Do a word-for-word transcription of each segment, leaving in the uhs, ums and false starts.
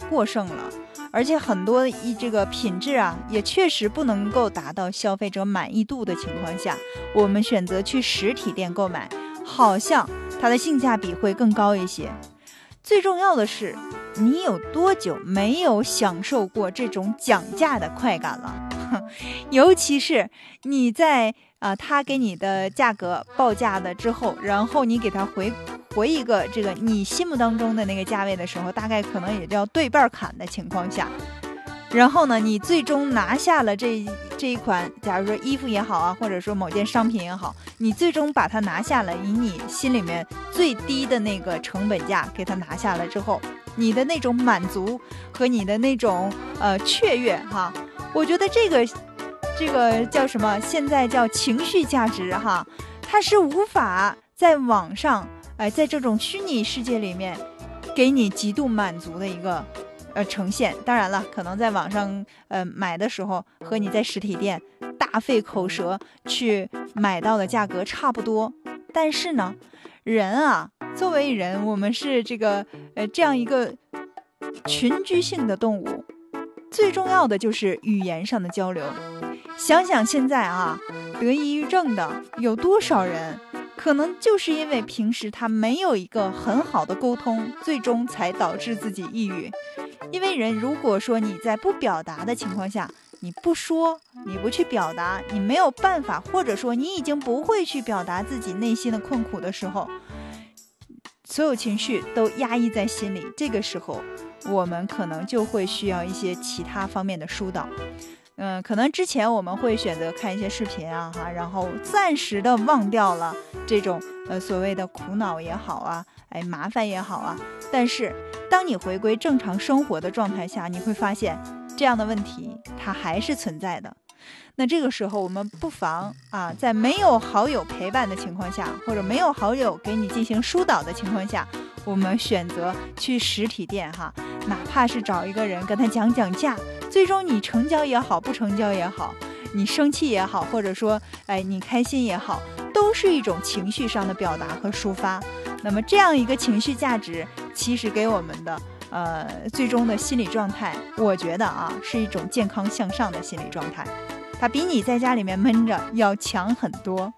过剩了，而且很多一这个品质啊也确实不能够达到消费者满意度的情况下，我们选择去实体店购买，好像它的性价比会更高一些。最重要的是，你有多久没有享受过这种讲价的快感了？尤其是你在啊、呃，他给你的价格报价的之后，然后你给他回回一个这个你心目当中的那个价位的时候，大概可能也就要对半砍的情况下，然后呢，你最终拿下了这这一款，假如说衣服也好啊，或者说某件商品也好，你最终把它拿下了，以你心里面最低的那个成本价给它拿下了之后，你的那种满足和你的那种呃雀跃哈，我觉得这个这个叫什么？现在叫情绪价值哈，它是无法在网上哎、呃，在这种虚拟世界里面给你极度满足的一个呃呈现。当然了，可能在网上呃买的时候和你在实体店大费口舌去买到的价格差不多，但是呢，人啊，作为人，我们是这个呃这样一个群居性的动物，最重要的就是语言上的交流。想想现在啊，得抑郁症的有多少人，可能就是因为平时他没有一个很好的沟通，最终才导致自己抑郁。因为人如果说你在不表达的情况下，你不说，你不去表达，你没有办法，或者说你已经不会去表达自己内心的困苦的时候，所有情绪都压抑在心里，这个时候我们可能就会需要一些其他方面的疏导。嗯，可能之前我们会选择看一些视频啊哈，然后暂时的忘掉了这种呃所谓的苦恼也好啊，哎麻烦也好啊，但是当你回归正常生活的状态下，你会发现这样的问题它还是存在的。那这个时候我们不妨啊，在没有好友陪伴的情况下，或者没有好友给你进行疏导的情况下，我们选择去实体店哈，哪怕是找一个人跟他讲讲价，最终你成交也好，不成交也好，你生气也好，或者说哎你开心也好，都是一种情绪上的表达和抒发。那么这样一个情绪价值，其实给我们的呃最终的心理状态，我觉得啊是一种健康向上的心理状态，它比你在家里面闷着要强很多。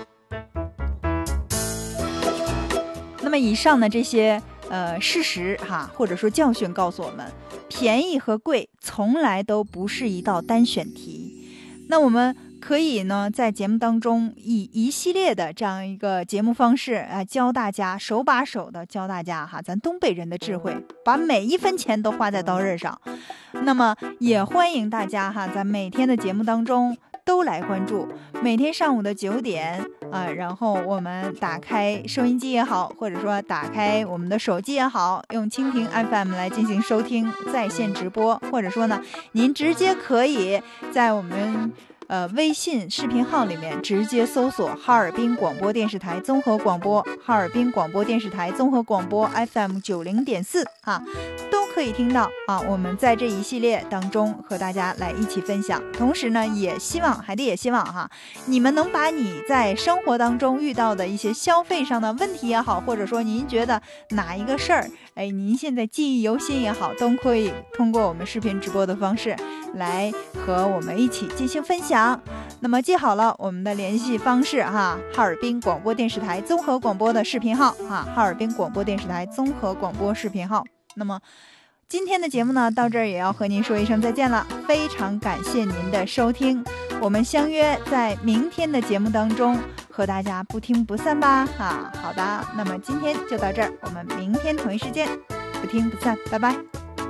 那么以上的这些呃事实哈，或者说教训告诉我们，便宜和贵从来都不是一道单选题。那我们可以呢在节目当中以一系列的这样一个节目方式啊、呃，教大家手把手的教大家哈，咱东北人的智慧，把每一分钱都花在刀刃上。那么也欢迎大家哈，在每天的节目当中都来关注，每天上午的九点啊、呃，然后我们打开收音机也好，或者说打开我们的手机也好，用蜻蜓 F M 来进行收听在线直播，或者说呢，您直接可以在我们呃，微信视频号里面直接搜索哈尔滨广播电视台综合广播，哈尔滨广播电视台综合广播 F M 九零点四啊，都可以听到啊。我们在这一系列当中和大家来一起分享，同时呢，也希望海蒂也希望哈，你们能把你在生活当中遇到的一些消费上的问题也好，或者说您觉得哪一个事儿，哎，您现在记忆犹新也好，都可以通过我们视频直播的方式来和我们一起进行分享。那么记好了我们的联系方式哈，哈尔滨广播电视台综合广播的视频号哈，哈尔滨广播电视台综合广播视频号。那么今天的节目呢，到这儿也要和您说一声再见了，非常感谢您的收听，我们相约在明天的节目当中和大家不听不散吧哈。好的，那么今天就到这儿，我们明天同一时间不听不散，拜拜。